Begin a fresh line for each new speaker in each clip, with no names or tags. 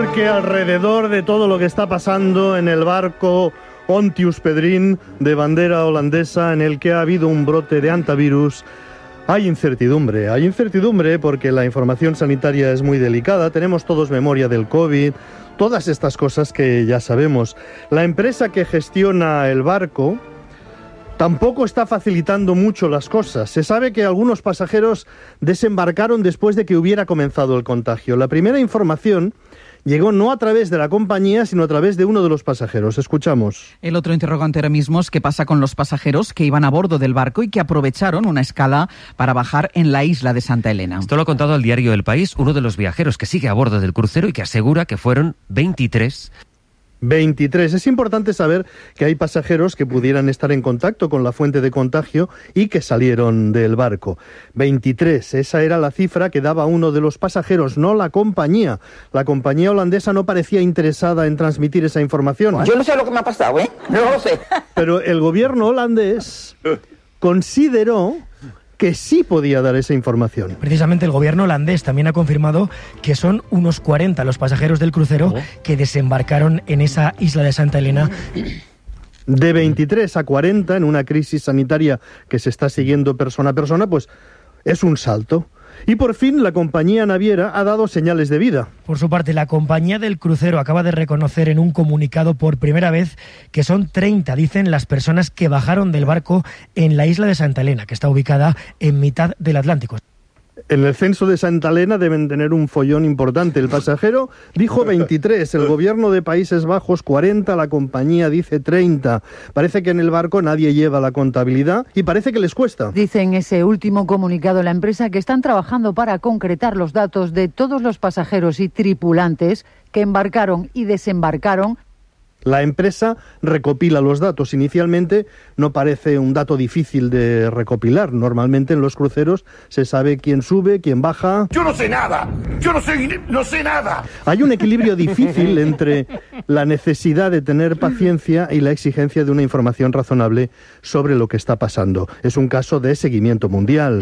porque alrededor de todo lo que está pasando en el barco Ontius Pedrin de bandera holandesa, en el que ha habido un brote de hantavirus, hay incertidumbre. Hay incertidumbre porque la información sanitaria es muy delicada. Tenemos todos memoria del COVID, todas estas cosas que ya sabemos. La empresa que gestiona el barco tampoco está facilitando mucho las cosas. Se sabe que algunos pasajeros desembarcaron después de que hubiera comenzado el contagio. La primera información llegó no a través de la compañía, sino a través de uno de los pasajeros. Escuchamos.
El otro interrogante ahora mismo es qué pasa con los pasajeros que iban a bordo del barco y que aprovecharon una escala para bajar en la isla de Santa Elena.
Esto lo ha contado al diario El País uno de los viajeros que sigue a bordo del crucero y que asegura que fueron 23.
23. Es importante saber que hay pasajeros que pudieran estar en contacto con la fuente de contagio y que salieron del barco. 23. Esa era la cifra que daba uno de los pasajeros, no la compañía. La compañía holandesa no parecía interesada en transmitir esa información.
Yo no sé lo que me ha pasado, no lo sé.
Pero el gobierno holandés consideró que sí podía dar esa información.
Precisamente el gobierno holandés también ha confirmado que son unos 40 los pasajeros del crucero que desembarcaron en esa isla de Santa Elena.
De 23 a 40 en una crisis sanitaria que se está siguiendo persona a persona, pues es un salto. Y por fin la compañía naviera ha dado señales de vida.
Por su parte, la compañía del crucero acaba de reconocer en un comunicado por primera vez que son 30, dicen, las personas que bajaron del barco en la isla de Santa Elena, que está ubicada en mitad del Atlántico.
En el censo de Santa Elena deben tener un follón importante. El pasajero dijo 23, el gobierno de Países Bajos 40, la compañía dice 30. Parece que en el barco nadie lleva la contabilidad y parece que les cuesta.
Dice en ese último comunicado la empresa que están trabajando para concretar los datos de todos los pasajeros y tripulantes que embarcaron y desembarcaron.
La empresa recopila los datos. Inicialmente no parece un dato difícil de recopilar. Normalmente en los cruceros se sabe quién sube, quién baja.
¡Yo no sé nada! ¡Yo no sé nada!
Hay un equilibrio difícil entre la necesidad de tener paciencia y la exigencia de una información razonable sobre lo que está pasando. Es un caso de seguimiento mundial.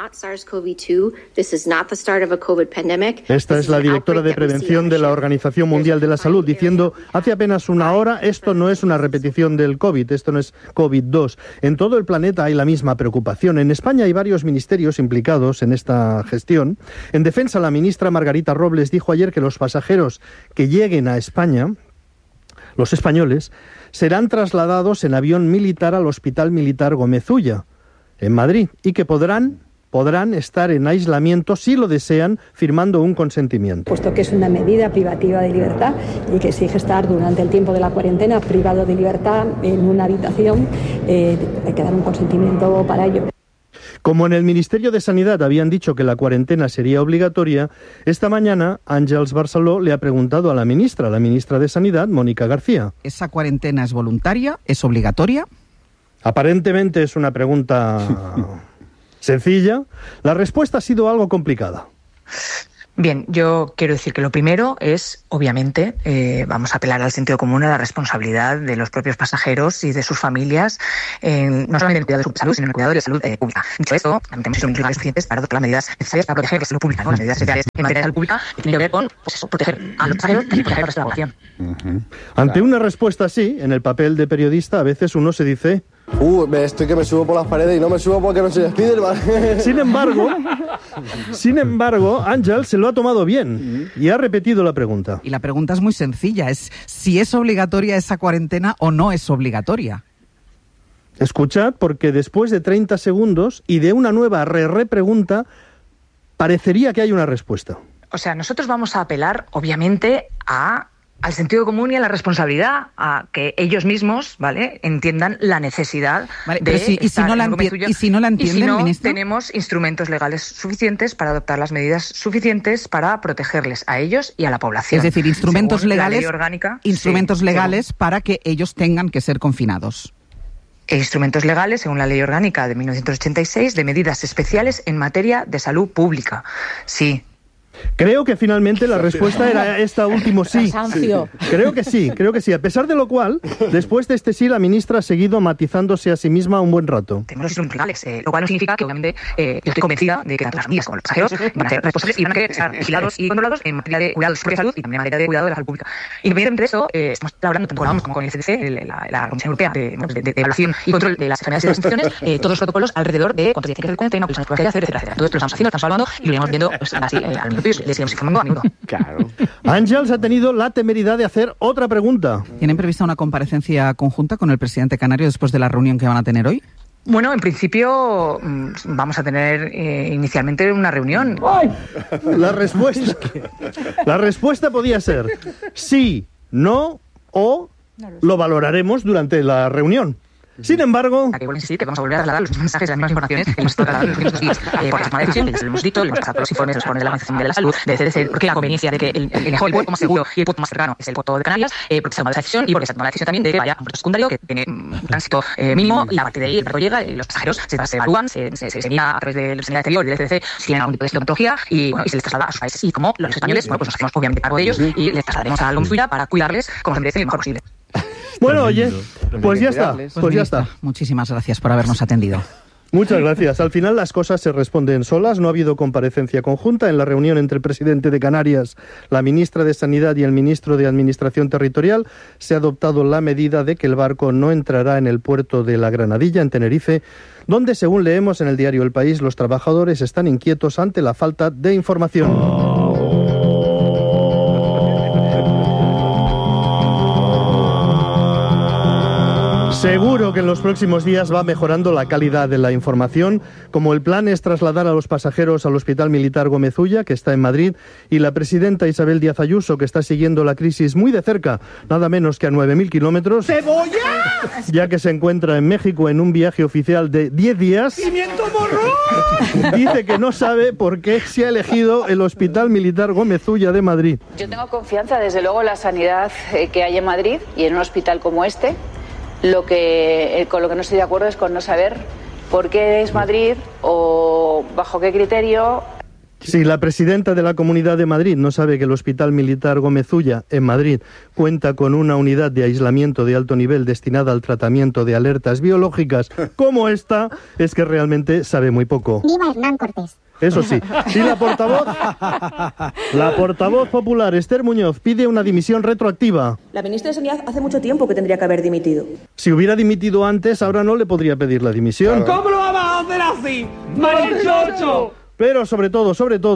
Esta es la directora de prevención de la Organización Mundial de la Salud diciendo hace apenas una hora, esto no es una repetición del COVID, esto no es COVID-2. En todo el planeta hay la misma preocupación. En España hay varios ministerios implicados en esta gestión. En defensa, la ministra Margarita Robles dijo ayer que los pasajeros que lleguen a España, los españoles, serán trasladados en avión militar al Hospital Militar Gómez Ulla, en Madrid, y que podrán estar en aislamiento si lo desean, firmando un consentimiento.
Puesto que es una medida privativa de libertad y que exige estar durante el tiempo de la cuarentena privado de libertad en una habitación, hay que dar un consentimiento para ello.
Como en el Ministerio de Sanidad habían dicho que la cuarentena sería obligatoria, esta mañana Àngels Barceló le ha preguntado a la ministra de Sanidad, Mónica García.
¿Esa cuarentena es voluntaria? ¿Es obligatoria?
Aparentemente es una pregunta sencilla. La respuesta ha sido algo complicada.
Bien, yo quiero decir que lo primero es, obviamente, vamos a apelar al sentido común, a la responsabilidad de los propios pasajeros y de sus familias, no solamente en el cuidado de su salud, sino en el cuidado de la salud pública. Dicho esto, también tenemos instrumentos legales suficientes para adoptar las medidas necesarias para proteger la salud pública, ¿no? Las medidas necesarias en materia de salud pública que tienen que ver con proteger a los pasajeros y proteger al resto de la población.
Ante una respuesta así, en el papel de periodista, a veces uno se dice:
estoy que me subo por las paredes y no me subo porque no soy Spiderman.
Sin embargo, Àngels se lo ha tomado bien y ha repetido la pregunta.
Y la pregunta es muy sencilla, es si es obligatoria esa cuarentena o no es obligatoria.
Escuchad, porque después de 30 segundos y de una nueva repregunta, parecería que hay una respuesta.
O sea, nosotros vamos a apelar, obviamente, al sentido común y a la responsabilidad, a que ellos mismos, ¿vale?, entiendan la necesidad de estar en Gómez Ulla.
¿Y si no la entienden, ministro?
Tenemos instrumentos legales suficientes para adoptar las medidas suficientes para protegerles a ellos y a la población.
Es decir, instrumentos legales
orgánica,
para que ellos tengan que ser confinados.
Instrumentos legales, según la Ley Orgánica de 1986, de medidas especiales en materia de salud pública. Sí.
Creo que finalmente la respuesta era esta último sí. Creo que sí. A pesar de lo cual, después de este sí, la ministra ha seguido matizándose a sí misma un buen rato.
Tenemos los instrumentos legales, lo cual no significa que, obviamente, yo estoy convencida de que tanto las familias como los pasajeros van a ser responsables y van a querer estar vigilados y controlados en materia de cuidado de su propia salud y también en materia de cuidado de la salud pública. Independientemente de eso, estamos hablando tanto con la OMS como con el CDC, la Comisión Europea de Evaluación y Control de las Enfermedades y de las Infecciones, todos los protocolos alrededor de cuántos días hay que hacer cuarentena, cuáles son las pruebas que hay que hacer, etcétera. Todo esto lo estamos haciendo, lo estamos hablando y lo iremos viendo pues, así al minuto y les iremos informando a minuto.
Claro.
Ángels ha tenido la temeridad de hacer otra pregunta.
¿Tienen prevista una comparecencia conjunta con el presidente canario después de la reunión que van a tener hoy?
Bueno, en principio vamos a tener inicialmente una reunión.
La respuesta podía ser sí, no o lo valoraremos durante la reunión. Sin embargo...
Aquí vuelvo a insistir que vamos a volver a trasladar los mismos mensajes, las mismas informaciones que hemos trasladado en los últimos días. Por la semana de decisión, les hemos dicho, les hemos pasado los informes de la Organización de la Salud, de CDC, porque la conveniencia de que el mejor, el puerto más seguro y el puerto más cercano es el puerto de Canarias, porque se ha tomado esa decisión y porque se ha tomado la decisión también de que vaya a un puerto secundario que tiene un tránsito mínimo y a partir de ahí el barco llega y los pasajeros se evalúan, se mira a través del señal exterior del CDC si tienen algún tipo de sintomatología y se les traslada a sus países. Y como los españoles, pues nos hacemos obviamente cargo de ellos y les trasladaremos a Lomzuya para cuidarles como se merecen y lo mejor posible.
Bueno, oye, pues ya está, pues ya está.
Muchísimas gracias por habernos atendido.
Muchas gracias. Al final las cosas se responden solas. No ha habido comparecencia conjunta. En la reunión entre el presidente de Canarias, la ministra de Sanidad y el ministro de Administración Territorial se ha adoptado la medida de que el barco no entrará en el puerto de La Granadilla, en Tenerife, donde, según leemos en el diario El País, los trabajadores están inquietos ante la falta de información. Seguro que en los próximos días va mejorando la calidad de la información, como el plan es trasladar a los pasajeros al Hospital Militar Gómez Ulla, que está en Madrid, y la presidenta Isabel Díaz Ayuso, que está siguiendo la crisis muy de cerca, nada menos que a 9.000 kilómetros, ya que se encuentra en México en un viaje oficial de 10 días.
¡Pimiento morrón!
Dice que no sabe por qué se ha elegido el Hospital Militar Gómez Ulla de Madrid.
Yo tengo confianza, desde luego, en la sanidad que hay en Madrid y en un hospital como este. Con lo que no estoy de acuerdo es con no saber por qué es Madrid o bajo qué criterio.
Si la presidenta de la Comunidad de Madrid no sabe que el Hospital Militar Gómez Ulla, en Madrid, cuenta con una unidad de aislamiento de alto nivel destinada al tratamiento de alertas biológicas como esta, es que realmente sabe muy poco.
¡Viva Hernán Cortés!
Eso sí. Y la portavoz popular, Esther Muñoz, pide una dimisión retroactiva.
La ministra de Sanidad hace mucho tiempo que tendría que haber dimitido.
Si hubiera dimitido antes, ahora no le podría pedir la dimisión.
¿Cómo lo vamos a hacer así? ¡Marichocho!
Pero sobre todo,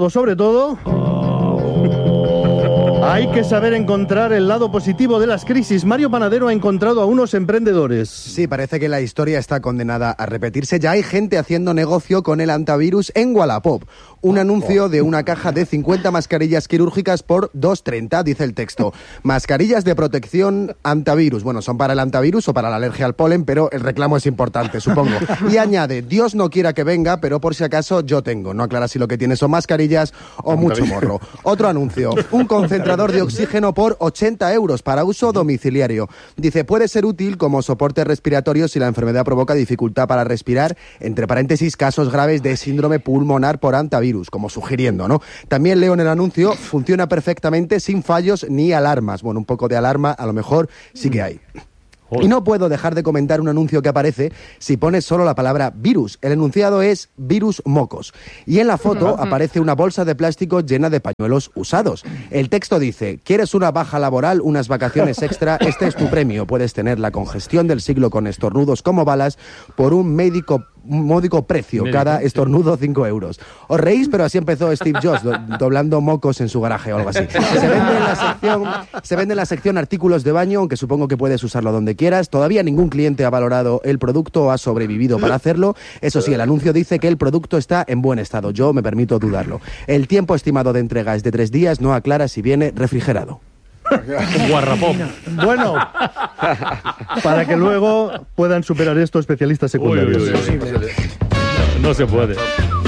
hay que saber encontrar el lado positivo de las crisis. Mario Panadero ha encontrado a unos emprendedores.
Sí, parece que la historia está condenada a repetirse. Ya hay gente haciendo negocio con el antivirus en Wallapop. Un anuncio de una caja de 50 mascarillas quirúrgicas por 2,30, dice el texto. Mascarillas de protección antivirus. Bueno, son para el antivirus o para la alergia al polen, pero el reclamo es importante, supongo. Y añade, Dios no quiera que venga, pero por si acaso yo tengo. No aclara si lo que tiene son mascarillas o mucho morro. Otro anuncio, un concentrador de oxígeno por 80 euros para uso domiciliario. Dice, puede ser útil como soporte respiratorio si la enfermedad provoca dificultad para respirar, entre paréntesis, casos graves de síndrome pulmonar por antivirus, como sugiriendo, ¿no? También leo en el anuncio, funciona perfectamente sin fallos ni alarmas. Bueno, un poco de alarma a lo mejor sí que hay. Y no puedo dejar de comentar un anuncio que aparece si pones solo la palabra virus. El enunciado es virus mocos. Y en la foto aparece una bolsa de plástico llena de pañuelos usados. El texto dice, ¿quieres una baja laboral, unas vacaciones extra? Este es tu premio. Puedes tener la congestión del siglo con estornudos como balas por un módico precio. Cada estornudo 5 euros. Os reís, pero así empezó Steve Jobs, doblando mocos en su garaje o algo así. Se vende en la sección artículos de baño, aunque supongo que puedes usarlo donde quieras. Todavía ningún cliente ha valorado el producto o ha sobrevivido para hacerlo. Eso sí, el anuncio dice que el producto está en buen estado. Yo me permito dudarlo. El tiempo estimado de entrega es de 3 días. No aclara si viene refrigerado.
Guarrapop. Bueno, para que luego puedan superar esto especialistas secundarios.
No se puede.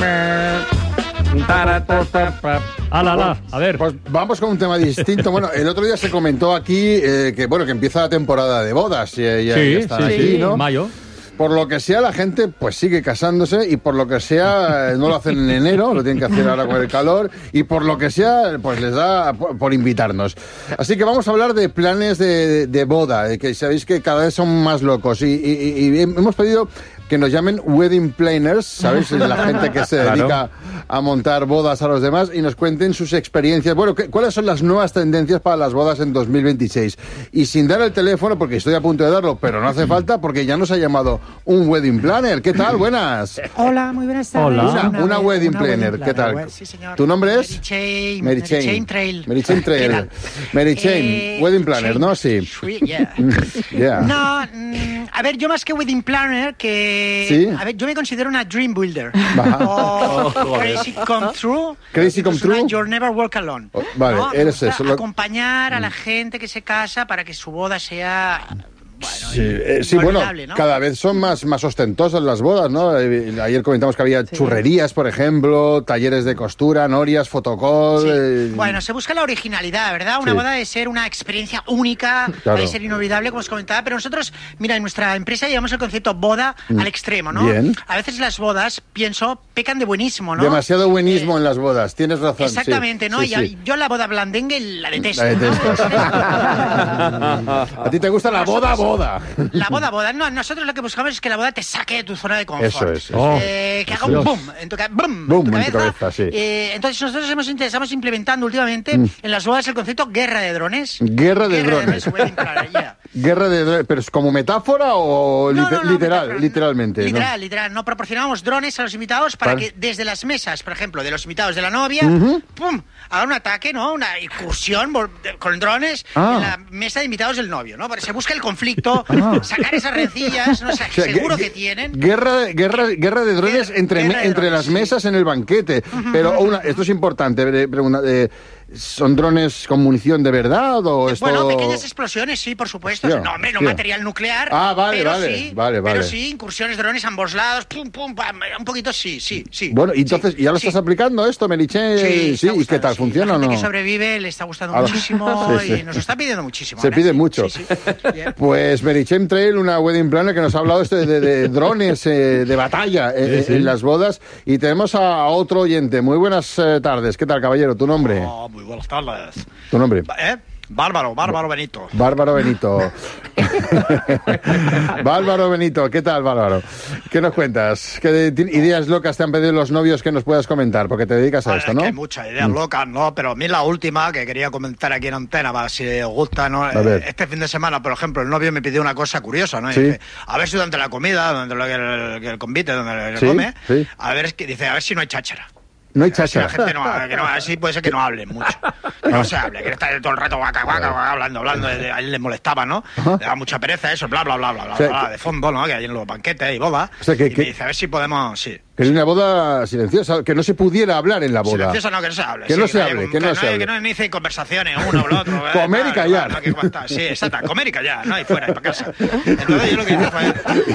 A ver, pues vamos con un tema distinto. Bueno, el otro día se comentó aquí que empieza la temporada de bodas. Ya está aquí, ¿no?
Mayo.
por lo que sea la gente pues sigue casándose y por lo que sea no lo hacen en enero, lo tienen que hacer ahora con el calor y por lo que sea pues les da por invitarnos. Así que vamos a hablar de planes de boda, que sabéis que cada vez son más locos y hemos pedido que nos llamen wedding planners, ¿sabéis? La gente que se dedica a montar bodas a los demás y nos cuenten sus experiencias. Bueno, ¿cuáles son las nuevas tendencias para las bodas en 2026? Y sin dar el teléfono, porque estoy a punto de darlo, pero no hace falta porque ya nos ha llamado un wedding planner. ¿Qué tal? Buenas.
Hola, muy buenas tardes.
Hola. Una wedding planner. ¿Qué tal?
Sí, señor.
¿Tu nombre es?
Mary Chain Trail.
Mary Chain Trail. Mary Chain, wedding planner, ¿no? Sí.
Yeah. No, a ver, yo más que wedding planner,
¿Sí?
A ver, yo me considero una dream builder.
O
crazy come true.
Crazy come true.
You'll never walk alone.
Vale,
¿no?
eres eso.
Acompañar a la gente que se casa para que su boda sea...
Sí, bueno, ¿no? Cada vez son más ostentosas las bodas, ¿no? Ayer comentamos que había churrerías, por ejemplo, talleres de costura, norias, fotocall...
Bueno, se busca la originalidad, ¿verdad? Una boda debe ser una experiencia única, debe ser inolvidable, como os comentaba, pero nosotros, mira, en nuestra empresa llevamos el concepto boda al extremo, ¿no?
Bien.
A veces las bodas, pienso, pecan de buenismo, ¿no?
Demasiado buenismo en las bodas, tienes razón.
Exactamente, ¿no?
Sí.
Yo la boda blandengue la detesto.
La detesto. ¿A ti te gusta la boda?
La boda. No, nosotros lo que buscamos es que la boda te saque de tu zona de confort.
Eso es.
Que haga un boom en tu cabeza.
Sí.
Entonces nosotros estamos implementando últimamente en las bodas el concepto guerra de drones.
Guerra de drones. Guerra de drones, pero ¿es como metáfora o literalmente?
Literal. No proporcionamos drones a los invitados para que desde las mesas, por ejemplo, de los invitados de la novia, ¡pum!, hagan un ataque, ¿no? Una incursión con drones en la mesa de invitados del novio, ¿no? Para que se busque el conflicto, sacar esas rencillas, ¿no? O sea, seguro que tienen.
Guerra de drones entre las mesas en el banquete. Pero esto es importante, ¿son drones con munición de verdad o esto...?
Bueno, pequeñas explosiones, sí, por supuesto. No material nuclear. Pero sí, incursiones, drones a ambos lados, pum, un poquito sí.
Bueno, y entonces, ¿ya lo estás aplicando esto, Meriche? Sí, ¿y qué tal? ¿Funciona o no?
La gente que sobrevive le está gustando muchísimo y nos está pidiendo muchísimo.
Se pide mucho. Sí. Pues Meriche Trail, una wedding planner que nos ha hablado de drones de batalla en las bodas. Y tenemos a otro oyente. Muy buenas tardes. ¿Qué tal, caballero? ¿Tu nombre?
Muy buenas tardes.
¿Tu nombre?
Bárbaro Benito.
Bárbaro Benito. Bárbaro Benito, ¿qué tal, Bárbaro? ¿Qué nos cuentas? ¿Qué ideas locas te han pedido los novios que nos puedas comentar? Porque te dedicas a esto, ¿no?
Hay muchas ideas locas, ¿no? Pero a mí la última que quería comentar aquí en antena, para si os gusta, ¿no? Este fin de semana, por ejemplo, el novio me pidió una cosa curiosa, ¿no? Y dice, a ver si durante la comida, donde el convite, donde le come, a ver si no hay cháchara.
No hay cháchara.
La gente así puede ser que no hablen mucho. Que no se hable, que está todo el rato hablando. A él le molestaba, ¿no? Le daba mucha pereza eso, bla, de fondo, ¿no? Que hay en los banquetes y bodas.
O sea,
y me dice, a ver si podemos,
Que es una boda silenciosa, que no se pudiera hablar en la boda.
Silenciosa no, que no se hable.
Que no se hable.
Que no inicie conversaciones uno o el otro.
Comer y callar.
Sí, exacto, comer y callar, ¿no? Y fuera, y para casa. Entonces yo lo que hice fue...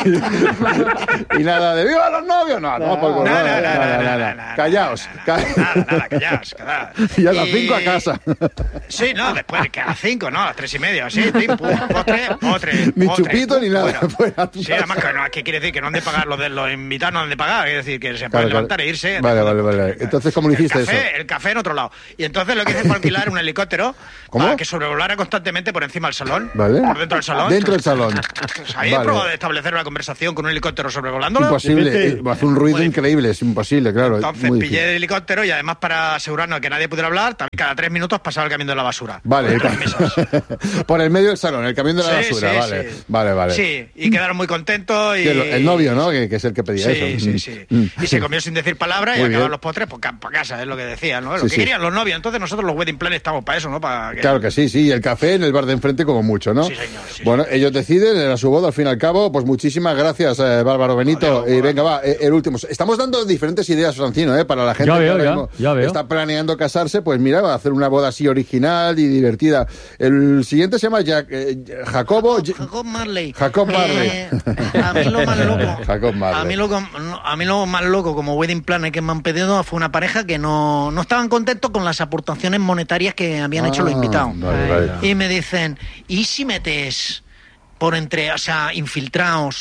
Y nada de ¡viva los novios! No. Callaos.
Nada, callaos.
Y a las 5 a casa.
Sí, no, después, que a las 5, no, a las 3:30, sí, postre.
Ni chupito ni nada.
Sí, además que quiere decir que no han de pagar, los invitados no han de pagar, es decir, que se pueden levantar e irse.
Vale. Entonces, ¿cómo lo hiciste eso?
El café en otro lado. Y entonces lo que hice fue alquilar un helicóptero para que sobrevolara constantemente por encima del salón.
Vale.
Por dentro del salón.
Dentro del salón.
¿Habéis probado de establecer una conversación con un helicóptero sobrevolándolo?
Imposible. Hace un ruido increíble, es imposible, claro.
Entonces pillé el helicóptero y además para asegurarnos de que nadie pudiera hablar, también cada 3 minutos pasaba el camión de la basura.
Vale. Por el medio del salón, el camión de la basura. Vale.
Sí, y quedaron muy contentos. Y
el novio, ¿no? Que es el que pedía eso.
Sí. Y se comió sin decir palabra y acabaron los postres para casa, es lo que decían, ¿no? Lo que querían los novios. Entonces nosotros los wedding planners estamos para eso, ¿no?
Claro que sí. Y el café en el bar de enfrente como mucho, ¿no?
Sí, señor.
Bueno, ellos deciden, era su boda al fin y al cabo. Pues muchísimas gracias, Bárbaro Benito. Y venga, va, el último. Estamos dando diferentes ideas, Francino, para la gente que está planeando casarse. Pues mira, va a hacer una boda así original y divertida. El siguiente se llama Jacob Marley.
A mí lo más loco.
Jacob Marley.
A mí lo más loco como wedding planner que me han pedido fue una pareja que no estaban contentos con las aportaciones monetarias que habían hecho los invitados.
Vale.
Y me dicen, ¿y si metes por entre, infiltrados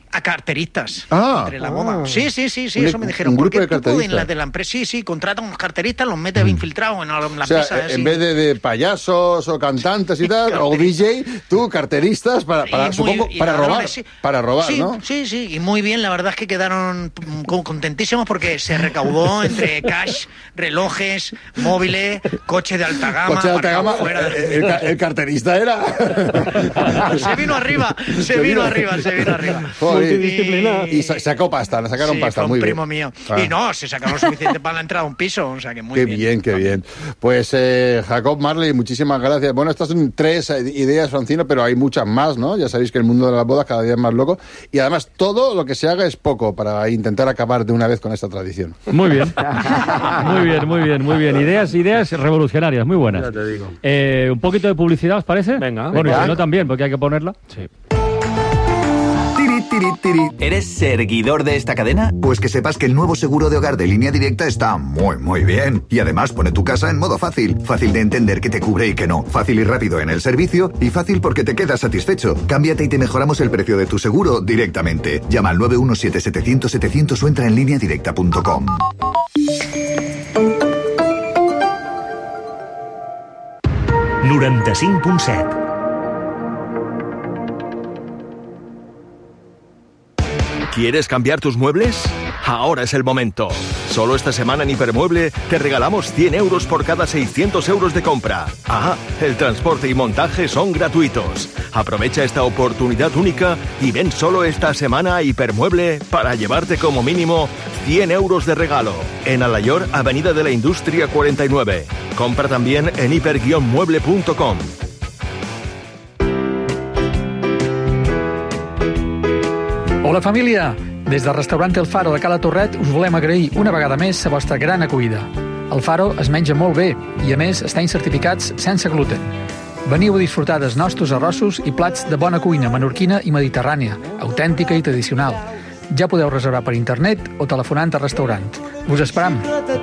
a carteristas entre la boda. Sí, eso me dijeron.
Un grupo
porque
de carteristas.
En la de la empresa, sí, contratan unos carteristas, los metes infiltrados en la
o sea,
empresa.
En vez de payasos o cantantes y tal, o DJ, tú carteristas para robar.
Sí.
Para robar,
sí,
¿no?
Sí, y muy bien, la verdad es que quedaron contentísimos porque se recaudó entre cash, relojes, móviles, coche de alta gama.
Coche de alta gama, el carterista era.
Se vino arriba.
Joder, y sacó pasta, le sacaron pasta, muy bien.
Primo mío. Y no, se sacaron suficiente para la entrada a un piso, o sea que muy bien.
Qué bien. Pues Jacob Marley, muchísimas gracias. Bueno, estas son 3 ideas, Francino, pero hay muchas más, ¿no? Ya sabéis que el mundo de las bodas cada día es más loco y además todo lo que se haga es poco para intentar acabar de una vez con esta tradición.
Muy bien. Muy bien. Ideas revolucionarias, muy buenas.
Ya te digo.
Un poquito de publicidad, ¿os parece?
Venga.
Bueno, y si no también, porque hay que ponerla.
Sí.
¿Eres seguidor de esta cadena? Pues que sepas que el nuevo seguro de hogar de Línea Directa está muy bien. Y además pone tu casa en modo fácil. Fácil de entender qué te cubre y qué no. Fácil y rápido en el servicio. Y fácil porque te quedas satisfecho. Cámbiate y te mejoramos el precio de tu seguro directamente. Llama al 917-700-700 o entra en lineadirecta.com.
¿Quieres cambiar tus muebles? Ahora es el momento. Solo esta semana en Hipermueble te regalamos 100 euros por cada 600 euros de compra. El transporte y montaje son gratuitos. Aprovecha esta oportunidad única y ven solo esta semana a Hipermueble para llevarte como mínimo 100 euros de regalo. En Alayor, Avenida de la Industria 49. Compra también en hiper-mueble.com.
Hola família! Des del restaurant El Faro de Cala Torret us volem agrair una vegada més la vostra gran acollida. El Faro es menja molt bé i a més estem certificats sense gluten. Veniu a disfrutar dels nostres arrossos i plats de bona cuina menorquina i mediterrània, autèntica i tradicional. Ja podeu reservar per internet o telefonant al restaurant. Us esperam!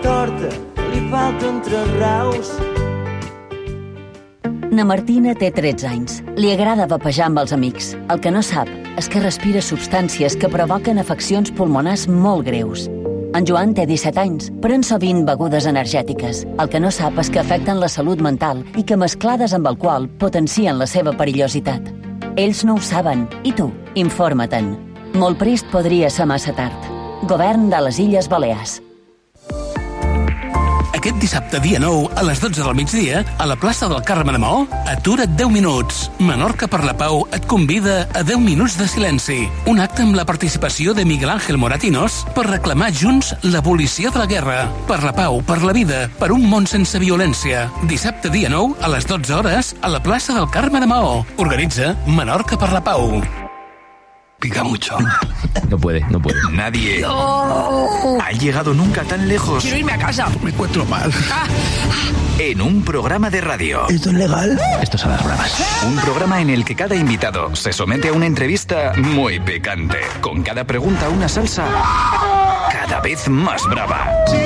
Na Martina té 13 anys. Li agrada vapejar amb els amics. El que no sap és que respira substàncies que provoquen afeccions pulmonars molt greus. En Joan té 17 anys, pren sovint begudes energètiques. El que no sap és que afecten la salut mental i que mesclades amb alcohol potencien la seva perillositat. Ells no ho saben. I tu? Informa-te'n. Molt prest podria ser massa tard. Govern de les Illes Balears.
Aquest dissabte, dia 9, a les 12 del migdia, a la plaça del Carme de Maó, atura't 10 minuts. Menorca per la Pau et convida a 10 minuts de silenci. Un acte amb la participació de Miguel Ángel Moratinos per reclamar junts l'abolició de la guerra. Per la pau, per la vida, per un món sense violència. Dissabte, dia 9, a les 12 hores, a la plaça del Carme de Maó. Organitza Menorca per la Pau.
Pica mucho. No puede. Nadie ha llegado nunca tan lejos.
Quiero irme a casa.
Me encuentro mal. En un programa de radio.
¿Esto es legal?
Esto son las bromas. Un programa en el que cada invitado se somete a una entrevista muy picante. Con cada pregunta una salsa cada vez más brava.